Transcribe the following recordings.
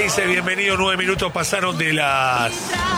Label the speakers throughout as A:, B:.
A: dice, bienvenido, 9 minutos pasaron de las...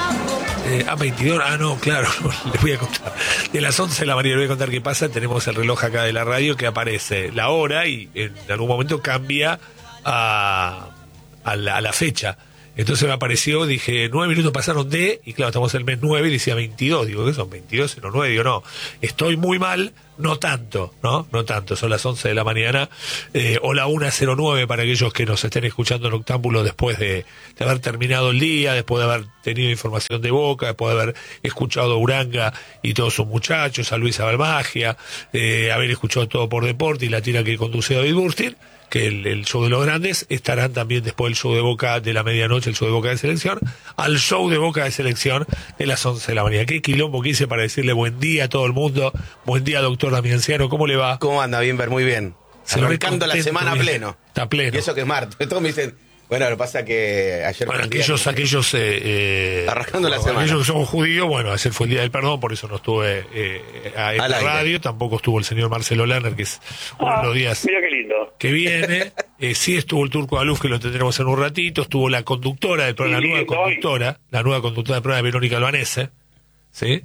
A: 22, no, claro, les voy a contar. De las 11 de la mañana, les voy a contar qué pasa. Tenemos el reloj acá de la radio que aparece la hora y en algún momento cambia a la fecha. Entonces me apareció, dije, 9 minutos pasaron de, y claro, estamos en el mes 9 y decía 22, digo, ¿qué son 22 sino 9? Digo, no, estoy muy mal, no tanto, son las 11 de la mañana, o la 1:09 para aquellos que nos estén escuchando en Octámbulo después de haber terminado el día, después de haber tenido información de Boca, después de haber escuchado a Uranga y todos sus muchachos, a Luisa Balmagia, haber escuchado Todo por Deporte y la tira que conduce David Burstin, que el show de los grandes, estarán también después del show de Boca de la medianoche, el show de Boca de Selección, al show de Boca de Selección de las 11 de la mañana. Qué quilombo que hice para decirle buen día a todo el mundo, buen día doctor Damianciano, ¿cómo le va?
B: ¿Cómo anda? Bien, muy bien. Arrancando la semana
A: bien.
B: Pleno.
A: Está pleno.
B: Y eso que es martes. Todos me dicen, bueno, lo que pasa que ayer...
A: Bueno, aquellos
B: arrancando la semana.
A: Aquellos que somos judíos, bueno, ayer fue el Día del Perdón, por eso no estuve en la radio, tampoco estuvo el señor Marcelo Lerner, que es uno de los días
C: mira qué lindo.
A: Que viene. Sí estuvo el Turco Aluf, que lo tendremos en un ratito, estuvo la conductora del programa, la nueva conductora del programa, Verónica Albanese, ¿sí?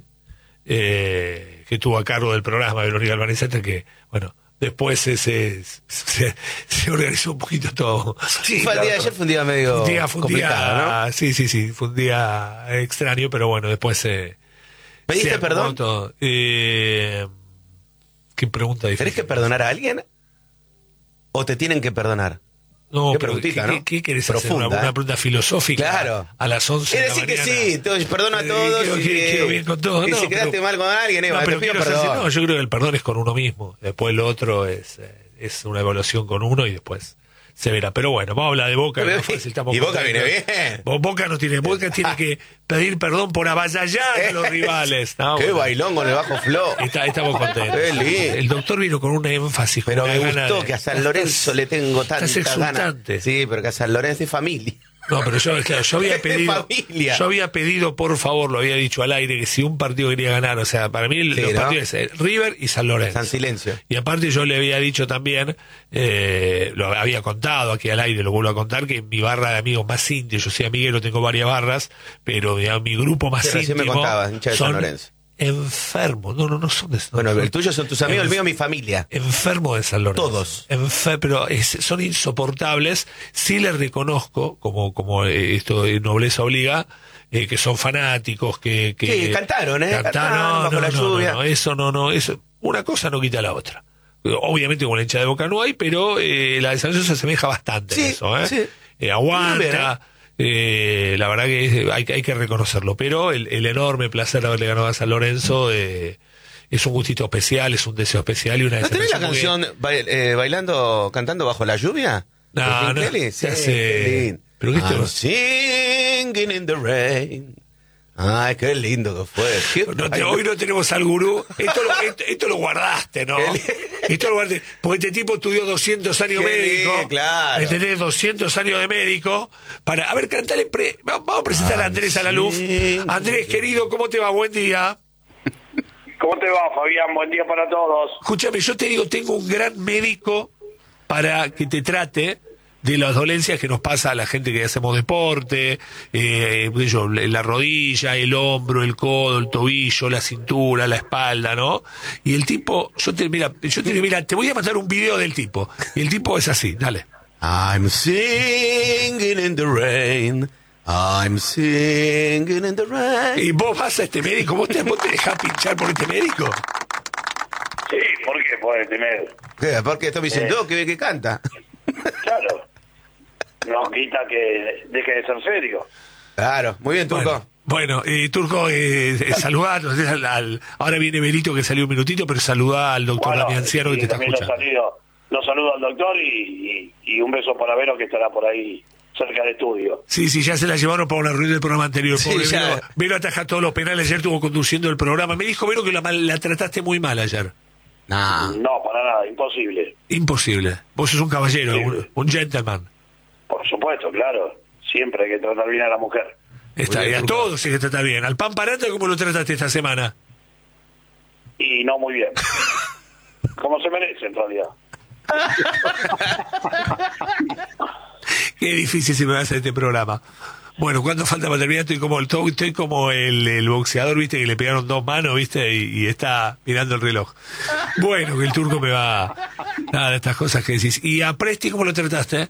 A: Que estuvo a cargo del programa, Verónica Albanese, hasta que, bueno, después se organizó un poquito todo.
B: Sí, el día de ayer fue un día medio complicado, ¿no?
A: Sí, fue un día extraño, pero bueno, después
B: ¿pediste perdón?
A: Todo. ¿Qué pregunta difícil?
B: ¿Tenés que perdonar a alguien? ¿O te tienen que perdonar?
A: No,
B: qué preguntita, ¿no?
A: ¿Qué querés
B: profunda,
A: hacer? ¿Una pregunta filosófica?
B: Claro.
A: A las 11 de la mañana.
B: Es decir que sí, perdono a todos.
A: Quiero bien con todos.
B: Y si quedaste mal con alguien, te pido perdón.
A: Yo creo que el perdón es con uno mismo. Después lo otro es una evaluación con uno y después se verá. Pero bueno, vamos a hablar de Boca.
B: Y Boca viene bien.
A: Boca tiene que pedir perdón por avallallar a los rivales. No,
B: qué bailón con el bajo flow.
A: Estamos contentos.
B: El
A: doctor vino con un énfasis.
B: Pero me gustó que a San Lorenzo le tengo tanta ganas. Sí, pero que a San Lorenzo es familia.
A: No, pero yo había pedido, por favor, lo había dicho al aire, que si un partido quería ganar, o sea, para mí los partidos es River y San Lorenzo.
B: San Silencio.
A: Y aparte yo le había dicho también, lo había contado aquí al aire, lo vuelvo a contar, que mi barra de amigos más íntimos, yo soy amiguero, tengo varias barras, pero digamos, mi grupo más íntimo
B: me contabas, hincha de San Lorenzo.
A: Enfermos, no son de San
B: Bueno, el tuyo son tus amigos, el mío mi familia.
A: Enfermos de San Lorenzo.
B: Todos.
A: Pero son insoportables. Sí les reconozco, como esto de nobleza obliga, que son fanáticos, que
B: cantaron, cantaron bajo la lluvia.
A: Eso, una cosa no quita la otra. Obviamente con la hincha de Boca no hay, pero la de San Lorenzo se asemeja bastante a eso,
B: Sí.
A: Aguanta. La verdad que hay que reconocerlo, pero el enorme placer de haberle ganado a San Lorenzo es un gustito especial, es un deseo especial y una
B: ¿No tenés la canción cantando bajo la lluvia?
A: No,
B: sí.
A: Pero
B: I'm singing in the rain. Ay, qué lindo que fue.
A: Hoy no tenemos al gurú. Esto lo guardaste, ¿no? Esto lo guardaste. Porque este tipo estudió 200 años médico.
B: Claro.
A: Tenés 200 años de médico. A ver, cantale. Vamos a presentar a Andrés a la luz. Andrés, querido, ¿cómo te va? Buen día.
C: ¿Cómo te va, Fabián? Buen día para todos.
A: Escúchame, yo te digo, tengo un gran médico para que te trate de las dolencias que nos pasa a la gente que hacemos deporte, la rodilla, el hombro, el codo, el tobillo, la cintura, la espalda, ¿no? Y el tipo, mira, te voy a mandar un video del tipo. Y el tipo es así, dale.
B: I'm singing in the rain. I'm singing in the rain.
A: ¿Y vos vas a este médico? ¿Vos te dejás pinchar por este médico?
C: Sí, ¿por qué por este médico?
B: ¿Qué? Porque esto me dicen todo que canta.
C: Claro. No quita que deje de ser serio.
B: Claro, muy bien, Turco.
A: Bueno, Turco, saludá, ahora viene Benito que salió un minutito, pero saludá al doctor Damianciano que te está escuchando.
C: Lo saludo al doctor y un beso para Vero que estará por ahí cerca del estudio.
A: Sí, ya se la llevaron para una reunión del programa anterior.
B: Sí,
A: Vero ataja todos los penales, ayer estuvo conduciendo el programa. Me dijo Vero que la trataste muy mal ayer.
C: No, para nada, imposible.
A: Imposible. Vos sos un caballero, un gentleman.
C: Por supuesto, claro. Siempre hay que tratar bien a la mujer.
A: Y a todos hay que tratar bien. ¿Al pan parante cómo lo trataste esta semana?
C: Y no muy bien. Como se merece, en realidad.
A: Qué difícil se me va a hacer este programa. Bueno, ¿cuánto falta para terminar? Estoy como el boxeador, viste, que le pegaron 2 manos, viste, y está mirando el reloj. Bueno, que el turco me va... Nada, estas cosas que decís. ¿Y a Presti cómo lo trataste?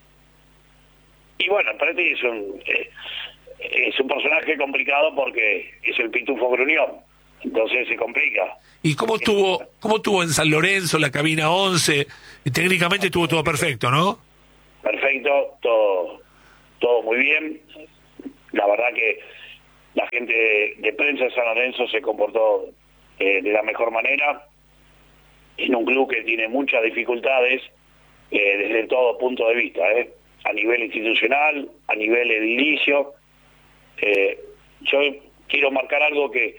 C: Y bueno, Presti es un personaje complicado porque es el pitufo gruñón, entonces se complica.
A: ¿Y cómo estuvo en San Lorenzo, la cabina 11? Técnicamente estuvo todo perfecto, ¿no?
C: Perfecto, todo muy bien. La verdad que la gente de prensa de San Lorenzo se comportó de la mejor manera en un club que tiene muchas dificultades desde todo punto de vista, a nivel institucional, a nivel edilicio. Yo quiero marcar algo que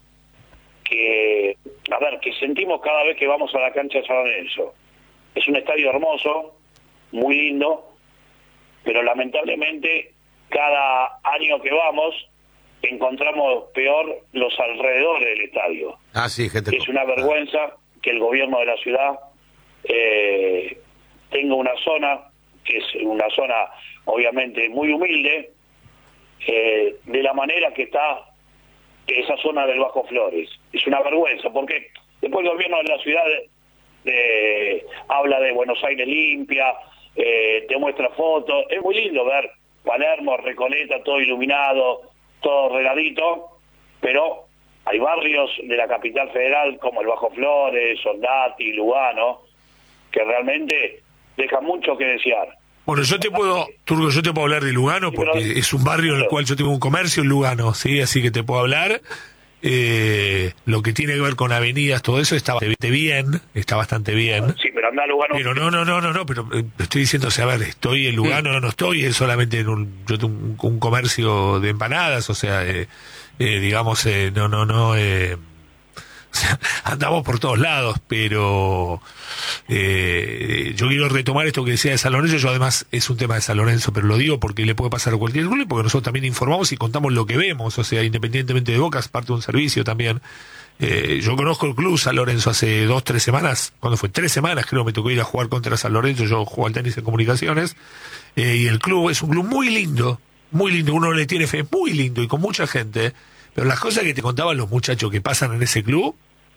C: sentimos cada vez que vamos a la cancha de San Lorenzo. Es un estadio hermoso, muy lindo, pero lamentablemente cada año que vamos encontramos peor los alrededores del estadio.
B: Sí, gente.
C: Es una vergüenza que el gobierno de la ciudad tenga una zona, que es una zona obviamente muy humilde, de la manera que está esa zona del Bajo Flores. Es una vergüenza, porque después el gobierno de la ciudad habla de Buenos Aires limpia, te muestra fotos. Es muy lindo ver Palermo, Recoleta, todo iluminado, todo regadito, pero hay barrios de la capital federal como el Bajo Flores, Soldati, Lugano, que realmente dejan mucho que desear.
A: Bueno, Turco, yo te puedo hablar de Lugano porque es un barrio en el cual yo tengo un comercio en Lugano, ¿sí? Así que te puedo hablar. Lo que tiene que ver con avenidas, todo eso está bastante bien.
C: Sí, pero anda a Lugano.
A: Pero no, pero estoy diciendo, o sea, a ver, estoy en Lugano, no estoy, es solamente yo tengo un comercio de empanadas, o sea, digamos, o sea, andamos por todos lados, pero yo quiero retomar esto que decía de San Lorenzo. Yo además es un tema de San Lorenzo, pero lo digo porque le puede pasar a cualquier club, porque nosotros también informamos y contamos lo que vemos, o sea, independientemente de Boca, es parte de un servicio también. Yo conozco el club San Lorenzo hace 2-3 semanas, cuando fue 3 semanas creo, me tocó ir a jugar contra San Lorenzo. Yo juego al tenis en Comunicaciones, y el club es un club muy lindo, uno le tiene fe, muy lindo y con mucha gente, pero las cosas que te contaban los muchachos que pasan en ese club,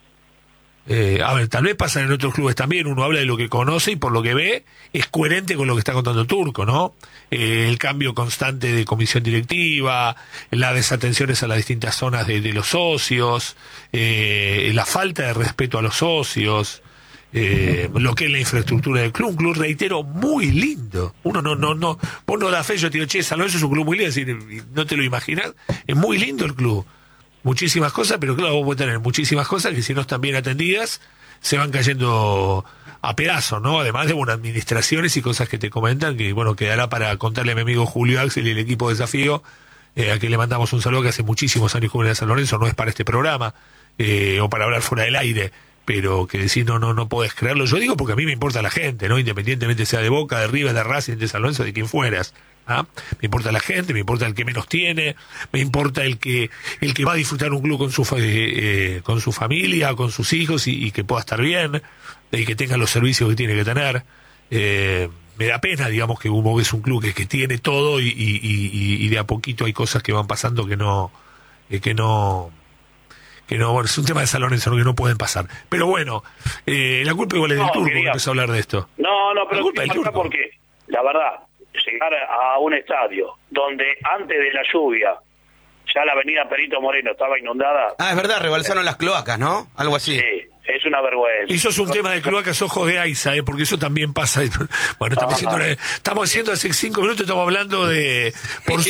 A: a ver, tal vez pasan en otros clubes también, uno habla de lo que conoce y por lo que ve es coherente con lo que está contando Turco, ¿no? El cambio constante de comisión directiva, las desatenciones a las distintas zonas de los socios, la falta de respeto a los socios, lo que es la infraestructura del club, un club, reitero, muy lindo. Uno vos no da fe, yo te digo, che, San Lorenzo es un club muy lindo, decir, no te lo imaginas, es muy lindo el club. Muchísimas cosas, pero claro, vos podés tener muchísimas cosas que si no están bien atendidas se van cayendo a pedazos, ¿no? Además de administraciones y cosas que te comentan, que bueno, quedará para contarle a mi amigo Julio Axel y el equipo de Desafío, a que le mandamos un saludo, que hace muchísimos años que viene a San Lorenzo, no es para este programa, o para hablar fuera del aire, pero que decir no podés creerlo. Yo digo porque a mí me importa la gente, ¿no? Independientemente sea de Boca, de River, de Racing, de San Lorenzo, de quien fueras. Me importa la gente, me importa el que menos tiene, me importa el que va a disfrutar un club con su familia, con sus hijos y que pueda estar bien, y que tenga los servicios que tiene que tener. Me da pena, digamos, que Humo es un club que tiene todo y de a poquito hay cosas que van pasando que no, bueno, es un tema de San Lorenzo que no pueden pasar. Pero bueno, la culpa igual es del Turco que empezó a hablar de esto.
C: No, pero la culpa es del Turco, porque la verdad, llegar a un estadio donde antes de la lluvia ya la avenida Perito Moreno estaba inundada.
B: Es verdad, rebalsaron las cloacas, ¿no? Algo así.
C: Sí, es una vergüenza.
A: Y eso es un tema de cloacas, ojos de Aiza, porque eso también pasa. Bueno, estamos haciendo hace 5 minutos, estamos hablando de... Por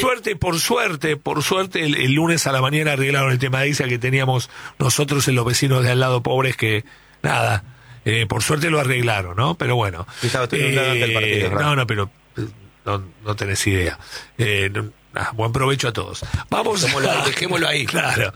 A: suerte, el lunes a la mañana arreglaron el tema de Aiza que teníamos nosotros en los vecinos de al lado pobres que, nada, por suerte lo arreglaron, ¿no? Pero bueno. No, pero... No tenés idea. Buen provecho a todos. Vamos.
B: Dejémoslo ahí.
A: Claro.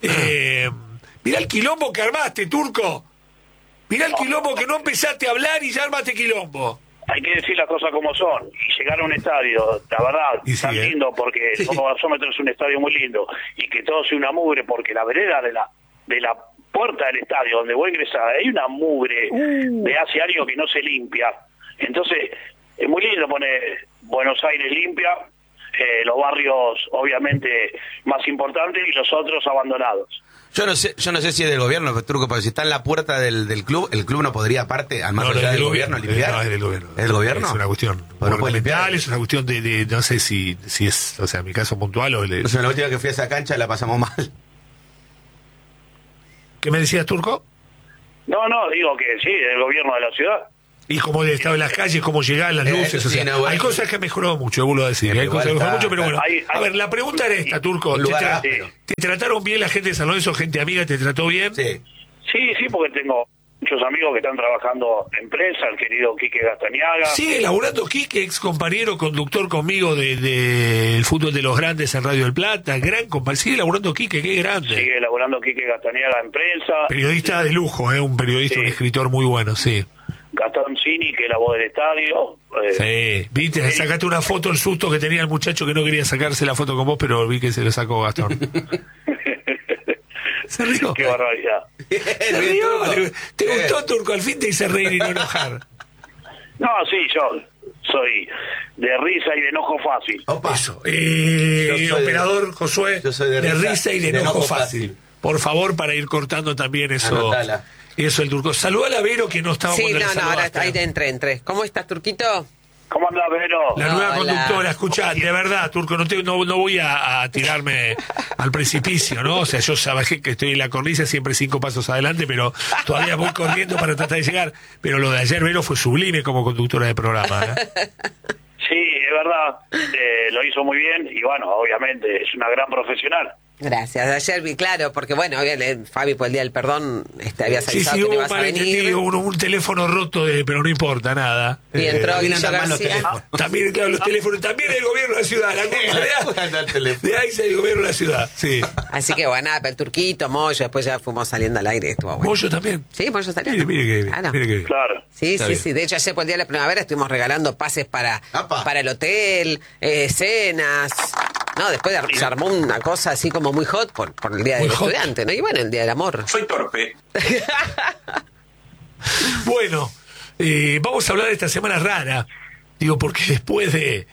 A: Mirá el quilombo que armaste, Turco. Mirá el quilombo que no empezaste a hablar y ya armaste quilombo.
C: Hay que decir las cosas como son. Y llegar a un estadio, la verdad, tan lindo, porque el Gasómetro es un estadio muy lindo. Y que todo sea una mugre, porque la vereda de la puerta del estadio donde voy a ingresar, hay una mugre de hace años que no se limpia. Entonces... es muy lindo poner Buenos Aires limpia, los barrios obviamente más importantes y los otros abandonados.
B: Yo no sé si es del gobierno, Turco, porque si está en la puerta del club, el club no podría, aparte, al más allá del gobierno, limpiar.
A: No, es del gobierno.
B: ¿Es del gobierno?
A: Es una cuestión gubernamental, es una cuestión de no sé si es, o sea, mi caso puntual o...
B: No sé, la última que fui a esa cancha la pasamos mal.
A: ¿Qué me decías, Turco?
C: No, digo que sí, del gobierno de la ciudad.
A: Y como el estado de las calles, cómo llegaban las luces, o sea,
B: sí, no, bueno,
A: hay cosas que han mejorado mucho, vuelvo a decir, hay cosas que han mejorado mucho, pero bueno, a ver, la pregunta era esta, Turco, ¿te trataron bien la gente de San Lorenzo, gente amiga, te trató bien?
B: Sí,
C: porque tengo muchos amigos que están trabajando en prensa, el querido Quique Gastañaga.
A: Sigue laburando Quique, ex compañero, conductor conmigo del fútbol de los grandes en Radio del Plata, gran compañero, sigue laburando Quique, qué grande.
C: Sigue laburando Quique Gastañaga en prensa.
A: Periodista de lujo, un periodista, un escritor muy bueno, sí.
C: Gastón Cini, que es la voz del estadio.
A: Sí, viste, sacaste una foto, el susto que tenía el muchacho que no quería sacarse la foto con vos, pero vi que se lo sacó Gastón. Se rió.
C: Qué barbaridad.
A: Se rió. ¿Te gustó, Turco? Al fin te hice reír y no enojar.
C: No, sí, yo soy de risa y de enojo fácil.
B: Opa.
A: Eso. Operador Josué,
B: yo soy de
A: risa y de enojo fácil. Por favor, para ir cortando también eso.
B: Anotala.
A: Eso, el Turco. Saluda a Vero, que no estaba
D: Sí,
A: cuando le
D: ahora
A: saludaste.
D: ahí entré. ¿Cómo estás, Turquito?
C: ¿Cómo andás, Vero?
A: La nueva
D: Hola.
A: conductora, escuchá, de verdad, Turco, no voy a tirarme al precipicio, ¿no? O sea, yo sabes que estoy en la cornisa siempre 5 pasos adelante, pero todavía voy corriendo para tratar de llegar. Pero lo de ayer, Vero, fue sublime como conductora de programa, ¿eh?
C: Sí, es verdad, lo hizo muy bien y bueno, obviamente es una gran profesional.
D: Gracias. Ayer vi, claro, porque bueno, Fabi, por el Día del Perdón, habías
A: Sí,
D: avisado que no
A: hubo
D: ibas a venir.
A: malentendido, un teléfono roto, pero no importa, nada.
D: Y entró
B: vienen
D: Guillo
B: tan mal los
D: García.
B: teléfonos.
A: También, claro, los teléfonos, también el gobierno de la ciudad, la culpa de ahí se el gobierno de la ciudad, sí.
D: Así que bueno, el Turquito, Moyo, después ya fuimos saliendo al aire, estuvo bueno.
A: Moyo también.
D: Sí, Moyo salió.
A: Mire que bien,
D: Claro.
A: mire que bien.
C: Claro.
D: Sí,
A: Está
D: sí,
A: bien.
D: sí. De hecho, ayer por el Día de la Primavera estuvimos regalando pases para el hotel, cenas. No, después se armó una cosa así como muy hot por el Día del
A: Muy hot.
D: Estudiante, ¿no? Y bueno, el Día del Amor.
E: Soy torpe.
A: Bueno, vamos a hablar de esta semana rara. Digo, porque después de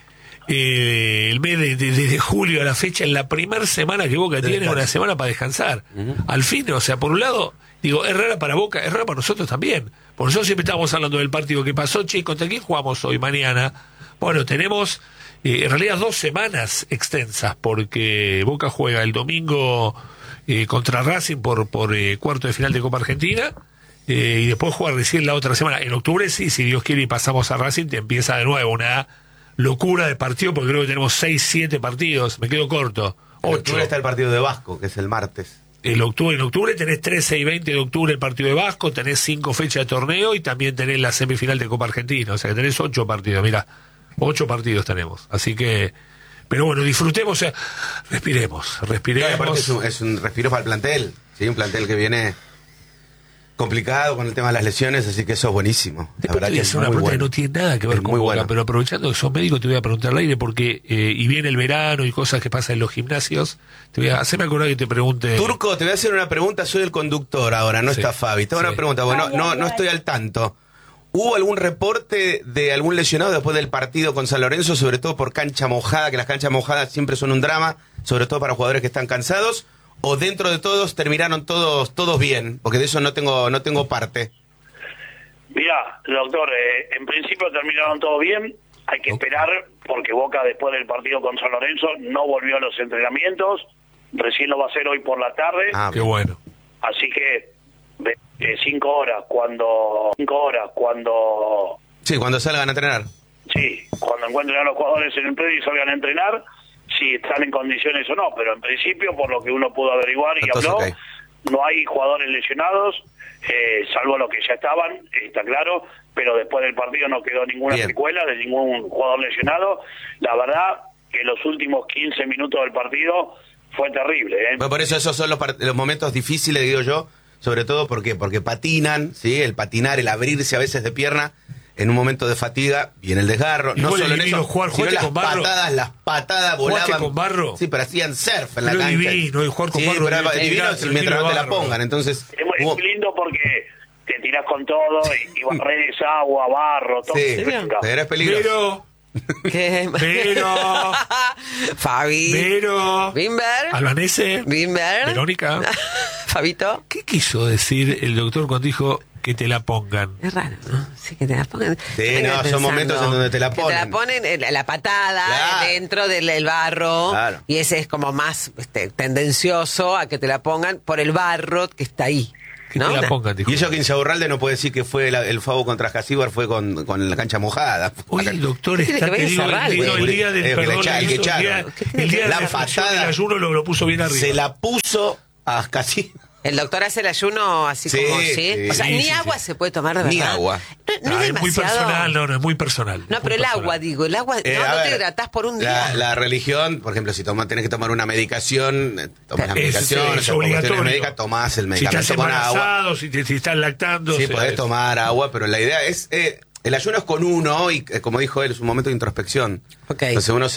A: el mes de julio a la fecha, en la primera semana que Boca tiene, una semana para descansar. Al fin, o sea, por un lado, digo, es rara para Boca, es rara para nosotros también. Por nosotros siempre estábamos hablando del partido que pasó. Che, ¿contra quién jugamos hoy, mañana? Bueno, tenemos en realidad 2 semanas extensas, porque Boca juega el domingo contra Racing por cuarto de final de Copa Argentina. Y después juega recién la otra semana. En octubre, sí, si Dios quiere y pasamos a Racing, te empieza de nuevo una locura de partido, porque creo que tenemos 6, 7 partidos. Me quedo corto.
B: En
A: 8.
B: octubre está el partido de Vasco, que es el martes.
A: En octubre tenés 13 y 20 de octubre el partido de Vasco, tenés 5 fechas de torneo y también tenés la semifinal de Copa Argentina. O sea que tenés 8 partidos, mirá. 8 partidos tenemos. Así que, pero bueno, disfrutemos, o sea, respiremos.
B: Y aparte es un respiro para el plantel, ¿sí? Un plantel que viene complicado con el tema de las lesiones, así que eso es buenísimo. La
A: Después
B: verdad
A: te voy
B: que
A: a
B: es
A: hacer una
B: muy
A: pregunta
B: bueno.
A: que no tiene nada que ver
B: Es
A: con
B: muy
A: Boca,
B: bueno.
A: pero aprovechando que sos médico te voy a preguntar al aire porque y viene el verano y cosas que pasan en los gimnasios, te voy a hacerme acordar que te pregunte.
B: Turco, te voy a hacer una pregunta, soy el conductor ahora, no
A: Sí.
B: está Fabi. Te hago
A: Sí.
B: una pregunta, bueno, no estoy al tanto. ¿Hubo algún reporte de algún lesionado después del partido con San Lorenzo, sobre todo por cancha mojada, que las canchas mojadas siempre son un drama, sobre todo para jugadores que están cansados? ¿O dentro de todos terminaron todos bien? Porque de eso no tengo parte.
C: Mirá, doctor, en principio terminaron todo bien. Hay que esperar porque Boca después del partido con San Lorenzo no volvió a los entrenamientos. Recién lo va a hacer hoy por la tarde.
B: Ah,
A: Qué bueno.
C: Así que 5 horas cuando
B: sí, cuando salgan a entrenar.
C: sí, cuando encuentren a los jugadores en el predio y salgan a entrenar, si están en condiciones o no. Pero en principio, por lo que uno pudo averiguar y
B: Entonces,
C: habló,
B: ok.
C: no hay jugadores lesionados, salvo los que ya estaban, está claro, pero después del partido no quedó ninguna
B: Bien.
C: secuela de ningún jugador lesionado. La verdad que los últimos 15 minutos del partido fue terrible.
B: Bueno, por eso esos son los momentos difíciles, digo yo, sobre todo porque patinan, ¿sí? El patinar, el abrirse a veces de pierna, en un momento de fatiga, viene el desgarro.
A: Y
B: No
A: fue
B: solo en
A: divino
B: eso,
A: jugar,
B: sino
A: jugaste
B: las
A: con Barro.
B: las patadas
A: ¿Jugaste
B: volaban.
A: con Barro?
B: Sí, pero hacían surf en la
A: Pero
B: cancha.
A: divino, y jugar con
B: sí,
A: Barro
B: pero
A: debe
B: era divino
A: tirarse,
B: mientras no te la
A: Barro.
B: pongan. Entonces,
C: Es muy lindo porque te tirás con todo y barres agua, barro, todo.
B: sí,
C: Venga.
B: pero es peligroso.
D: ¿Qué?
A: Vero.
D: Fabi.
A: Vero.
D: Bimber.
A: Albanese.
D: Bimber.
A: Verónica.
D: Fabito.
A: ¿Qué quiso decir el doctor cuando dijo que te la pongan?
D: Es raro, ¿no? Sí, que te la pongan.
B: Sí, no, son momentos en donde te la ponen.
D: Que te la ponen la patada
B: Claro.
D: dentro del barro.
B: Claro.
D: Y ese es como más tendencioso a que te la pongan por el barro que está ahí.
A: Que
D: ¿no?
A: te la pongan, dijo.
B: Y eso que Insaurralde no puede decir que fue el Favo contra Jasíbar, fue con la cancha mojada.
A: Hoy el doctor
D: ¿Qué tiene
A: está,
D: que ver
A: te digo,
D: Insaurralde?
A: el día del
B: Que le
A: perdón,
B: echaron, que
A: hizo
B: echaron.
A: el día de
B: La
A: la reflexión
B: patada.
A: del ayuno lo puso bien arriba.
B: Se la puso a Jasíbar.
D: El doctor hace el ayuno así
B: Sí,
D: como, ¿sí?
B: sí,
D: O sea,
A: sí,
D: ni
A: sí,
D: agua
A: sí.
D: se puede tomar de verdad.
B: Ni agua.
D: No es
A: Es muy
D: demasiado.
A: personal, no, es muy personal.
D: No,
A: es
D: pero
A: muy
D: el agua,
A: personal.
D: digo, el agua,
B: A
D: no te
B: ver,
D: hidratás por un día.
B: La religión, por ejemplo, si tenés que tomar una medicación, tomas la
A: Es
B: medicación, o sea, por
A: obligatorio.
B: cuestiones médicas, tomás el
A: Si estás
B: medicamento con agua.
A: embarazado, si estás lactando.
B: Sí,
A: o sea,
B: podés tomar agua, pero la idea es, el ayuno es con uno y como dijo él, es un momento de introspección.
D: Ok.
B: Entonces uno se